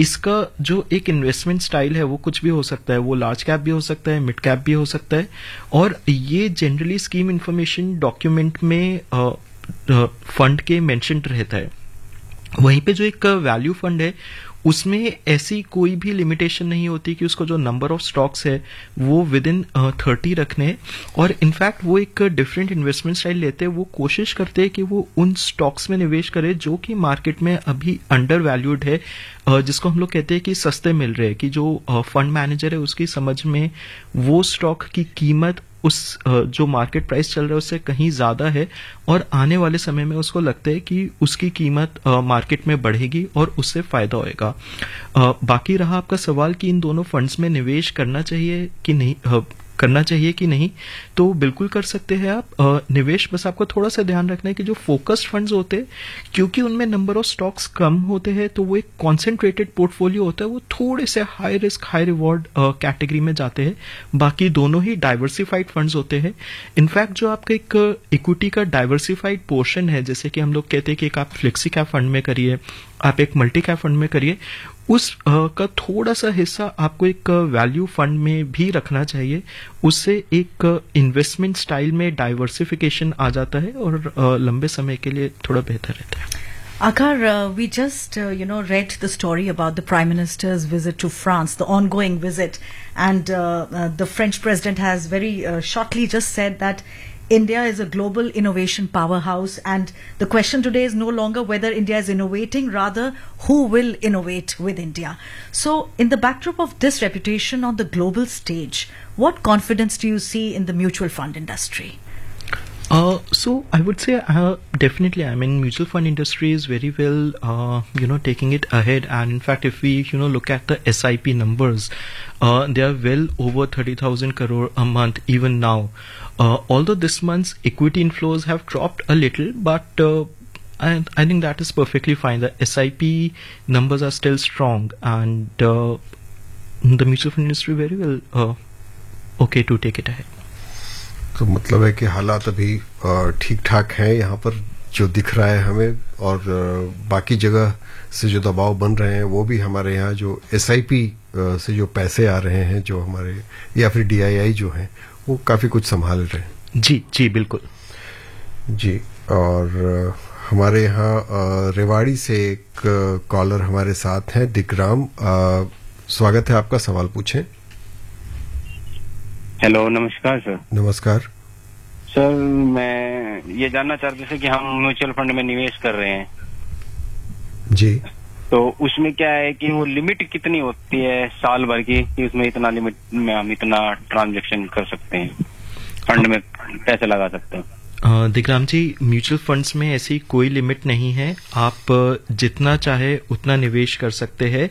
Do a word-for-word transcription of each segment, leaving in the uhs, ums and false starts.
इसका जो एक इन्वेस्टमेंट स्टाइल है वो कुछ भी हो सकता है, वो लार्ज कैप भी हो सकता है, मिड कैप भी हो सकता है, और ये जनरली स्कीम इंफॉर्मेशन डॉक्यूमेंट में फंड के मेंशन रहता है। वहीं पे जो एक वैल्यू फंड है उसमें ऐसी कोई भी लिमिटेशन नहीं होती कि उसको जो नंबर ऑफ स्टॉक्स है वो विद इन थर्टी रखने हैं, और इनफैक्ट वो एक डिफरेंट इन्वेस्टमेंट स्टाइल लेते हैं। वो कोशिश करते हैं कि वो उन स्टॉक्स में निवेश करे जो कि मार्केट में अभी अंडर वैल्यूड है, जिसको हम लोग कहते हैं कि सस्ते मिल रहे हैं, कि जो फंड मैनेजर है उसकी समझ में वो स्टॉक की कीमत उस जो मार्केट प्राइस चल रहा है उससे कहीं ज्यादा है, और आने वाले समय में उसको लगता है कि उसकी कीमत मार्केट में बढ़ेगी और उससे फायदा होएगा। बाकी रहा आपका सवाल कि इन दोनों फंड्स में निवेश करना चाहिए कि नहीं, करना चाहिए कि नहीं, तो बिल्कुल कर सकते हैं आप निवेश। बस आपको थोड़ा सा ध्यान रखना है कि जो फोकस्ड फंड्स होते हैं, क्योंकि उनमें नंबर ऑफ स्टॉक्स कम होते हैं, तो वो एक कॉन्सेंट्रेटेड पोर्टफोलियो होता है, वो थोड़े से high risk high reward category में जाते हैं। बाकी दोनों ही डाइवर्सिफाइड फंड्स होते हैं। इनफैक्ट जो आपका एक इक्विटी का डाइवर्सिफाइड पोर्शन है, जैसे कि हम लोग कहते हैं कि एक आप फ्लेक्सी कैप फंड में करिए, आप एक मल्टी कैप फंड में करिए, उस uh, का थोड़ा सा हिस्सा आपको एक वैल्यू uh, फंड में भी रखना चाहिए। उससे एक इन्वेस्टमेंट uh, स्टाइल में डाइवर्सिफिकेशन आ जाता है और uh, लंबे समय के लिए थोड़ा बेहतर रहता है। Akar, uh, we just, uh, you know, read the story about the Prime Minister's visit to France, the ongoing visit, and uh, uh, the French President has very uh, shortly just said that India is a global innovation powerhouse, and the question today is no longer whether India is innovating, rather who will innovate with India. So, in the backdrop of this reputation on the global stage, what confidence do you see in the mutual fund industry? Uh, so I would say uh, definitely. I mean, mutual fund industry is very well, uh, you know, taking it ahead. And in fact, if we, you know, look at the S I P numbers, uh, they are well over thirty thousand crore a month even now. Uh, although this month's equity inflows have dropped a little, but uh, I, I think that is perfectly fine. The S I P numbers are still strong, and uh, the mutual fund industry very well uh, okay to take it ahead. तो मतलब है कि हालात अभी ठीक ठाक हैं यहाँ पर जो दिख रहा है हमें, और बाकी जगह से जो दबाव बन रहे हैं वो भी हमारे यहाँ जो एसआईपी से जो पैसे आ रहे हैं, जो हमारे या फिर डीआईआई जो हैं, वो काफी कुछ संभाल रहे हैं। जी जी बिल्कुल जी। और हमारे यहाँ रेवाड़ी से एक कॉलर हमारे साथ हैं, दिग्राम। स्वागत है आपका, सवाल पूछें। हेलो, नमस्कार सर। नमस्कार सर, मैं ये जानना चाहते थे कि हम म्यूचुअल फंड में निवेश कर रहे हैं जी, तो उसमें क्या है कि वो लिमिट कितनी होती है साल भर की, कि उसमें इतना लिमिट में हम इतना ट्रांजैक्शन कर सकते हैं, फंड में पैसे लगा सकते हैं? दिग्राम जी, म्यूचुअल फंड्स में ऐसी कोई लिमिट नहीं है, आप जितना चाहे उतना निवेश कर सकते हैं,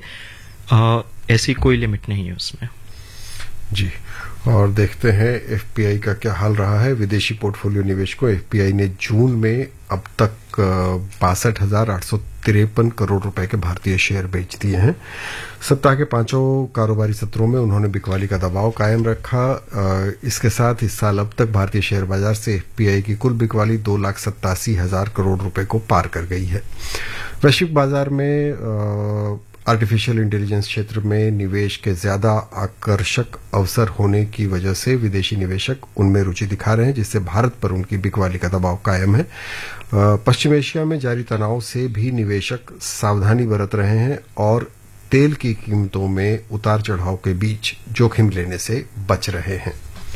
ऐसी कोई लिमिट नहीं है उसमें जी। और देखते हैं एफपीआई का क्या हाल रहा है। विदेशी पोर्टफोलियो निवेश को एफपीआई ने जून में अब तक बासठ हजार आठ सौ तिरपन करोड़ रुपए के भारतीय शेयर बेच दिए हैं। सप्ताह के पांचों कारोबारी सत्रों में उन्होंने बिकवाली का दबाव कायम रखा। इसके साथ इस साल अब तक भारतीय शेयर बाजार से एफपीआई की कुल बिकवाली दो लाख सत्तासी हजार करोड़ रुपए को पार कर गई है। वैश्विक बाजार में आर्टिफिशियल इंटेलिजेंस क्षेत्र में निवेश के ज्यादा आकर्षक अवसर होने की वजह से विदेशी निवेशक उनमें रुचि दिखा रहे हैं, जिससे भारत पर उनकी बिकवाली का दबाव कायम है। पश्चिम एशिया में जारी तनाव से भी निवेशक सावधानी बरत रहे हैं और तेल की कीमतों में उतार चढ़ाव के बीच जोखिम लेने से बच रहे हैं।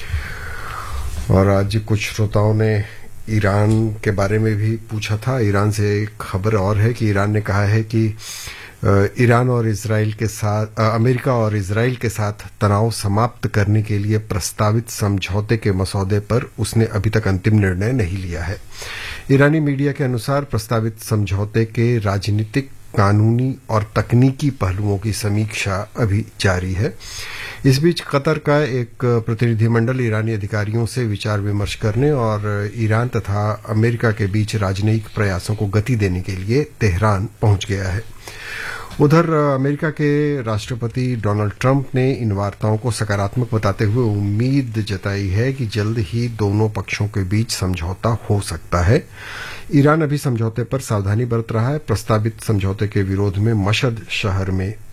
और आज कुछ श्रोताओं ने ईरान के बारे में भी पूछा था। ईरान से एक खबर और है कि ईरान ने कहा है कि ईरान और इजराइल के साथ अमेरिका और इजराइल के साथ तनाव समाप्त करने के लिए प्रस्तावित समझौते के मसौदे पर उसने अभी तक अंतिम निर्णय नहीं लिया है। ईरानी मीडिया के अनुसार प्रस्तावित समझौते के राजनीतिक, कानूनी और तकनीकी पहलुओं की समीक्षा अभी जारी है। इस बीच कतर का एक प्रतिनिधिमंडल ईरानी अधिकारियों से विचार विमर्श करने और ईरान तथा अमेरिका के बीच राजनयिक प्रयासों को गति देने के लिए तेहरान पहुंच गया है। उधर अमेरिका के राष्ट्रपति डोनाल्ड ट्रंप ने इन वार्ताओं को सकारात्मक बताते हुए उम्मीद जताई है कि जल्द ही दोनों पक्षों के बीच समझौता हो सकता है। ईरान अभी समझौते पर सावधानी बरत रहा है। प्रस्तावित समझौते के विरोध में मशहद शहर में